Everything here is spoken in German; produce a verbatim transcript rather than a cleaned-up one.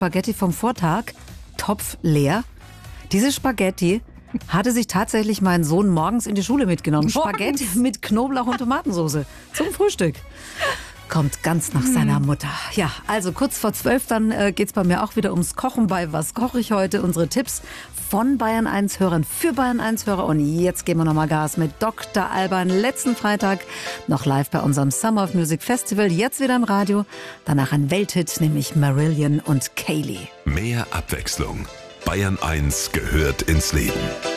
Spaghetti vom Vortag, Topf leer. Diese Spaghetti hatte sich tatsächlich mein Sohn morgens in die Schule mitgenommen. Spaghetti mit Knoblauch und Tomatensauce zum Frühstück. Kommt ganz nach seiner Mutter. Ja, also kurz vor zwölf, dann äh, geht's bei mir auch wieder ums Kochen bei Was koche ich heute? Unsere Tipps von Bayern eins Hörern für Bayern eins Hörer. Und jetzt geben wir nochmal Gas mit Doktor Alban. Letzten Freitag noch live bei unserem Summer of Music Festival. Jetzt wieder im Radio. Danach ein Welthit, nämlich Marillion und Kaylee. Mehr Abwechslung. Bayern eins gehört ins Leben.